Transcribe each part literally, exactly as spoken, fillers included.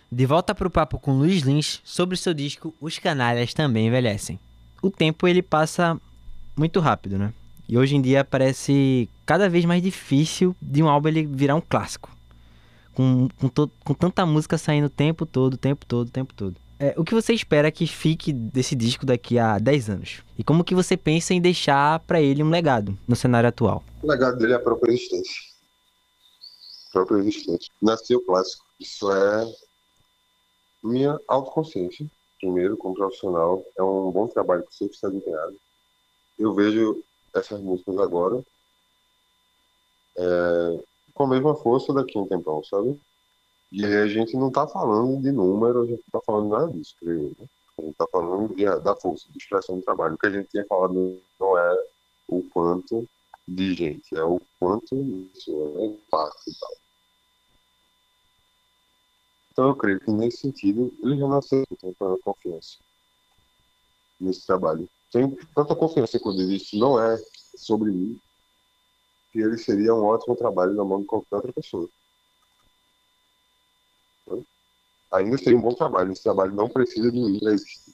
De volta pro papo com Luiz Lins sobre o seu disco Os Canalhas Também Envelhecem. O tempo ele passa muito rápido, né? E hoje em dia parece cada vez mais difícil de um álbum ele virar um clássico. Com, com, to- com tanta música saindo o tempo todo, o tempo todo, o tempo todo. É, o que você espera que fique desse disco daqui a dez anos? E como que você pensa em deixar pra ele um legado no cenário atual? O legado dele é a própria existência. A própria existência. Nasceu clássico. Isso é minha autoconsciência. Primeiro, como profissional, é um bom trabalho que sempre está desempenhado. Eu vejo essas músicas agora com a mesma força daqui a um tempão, sabe? E aí a gente não tá falando de número, a gente não tá falando nada disso, creio eu, né? A gente tá falando de, da força, de expressão do trabalho. O que a gente tinha falado não é o quanto de gente, é o quanto isso é impacto e tal. Então eu creio que nesse sentido ele já nasceu com tanta confiança nesse trabalho. Tem tanta confiança quando ele disse não é sobre mim, que ele seria um ótimo trabalho na mão de qualquer outra pessoa, né? Ainda seria um bom trabalho, esse trabalho não precisa de mim para existir.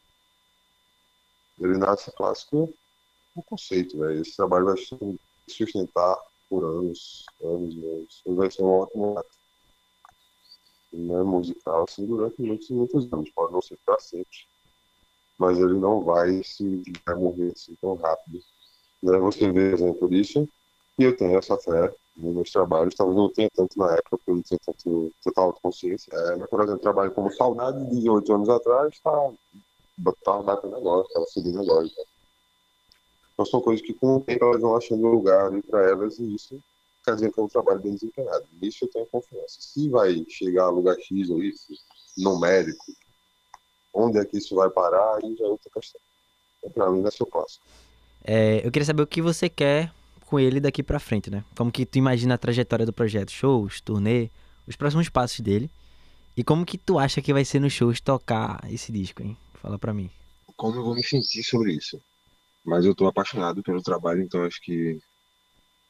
Ele nasce clássico no conceito, velho. Esse trabalho vai se sustentar por anos, anos e anos. Ele vai ser um ótimo ato, né, musical, assim, durante muitos e muitos anos. Pode não ser para sempre, mas ele não vai se vai morrer assim tão rápido. Né? Você vê exemplo disso, e eu tenho essa fé nos meus trabalhos. Talvez não tenha tanto na época, porque eu não tinha tanto, tanta autoconsciência. É, mas, por exemplo, trabalho como Saudade de dezoito anos atrás, está tá batendo agora, estava subindo agora. Tá? Então são coisas que com o tempo elas vão achando lugar ali para elas, e isso quer dizer que é um trabalho bem desempenhado. Nisso eu tenho confiança. Se vai chegar a lugar X ou Y, numérico, onde é que isso vai parar, aí já é outra questão. Então, para mim, não é seu clássico. É, eu queria saber o que você quer com ele daqui pra frente, né? Como que tu imagina a trajetória do projeto? Shows, turnê, os próximos passos dele. E como que tu acha que vai ser nos shows tocar esse disco, hein? Fala pra mim. Como eu vou me sentir sobre isso? Mas eu estou apaixonado pelo trabalho, então acho que